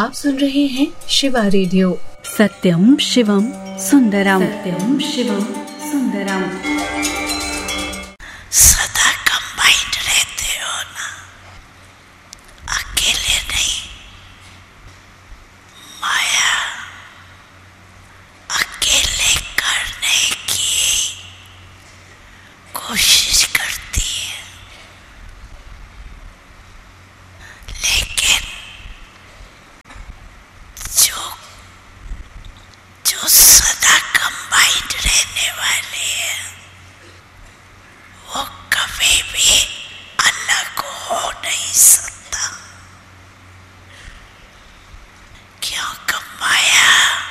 आप सुन रहे हैं शिवा रेडियो। सत्यम शिवम सुंदरम, सत्यम शिवम सुंदरम। सदा कंबाइंड रहते हो ना, अकेले नहीं। माया अकेले करने की कोशिश करती है, लेकिन जो सदा कंबाइंड रहने वाले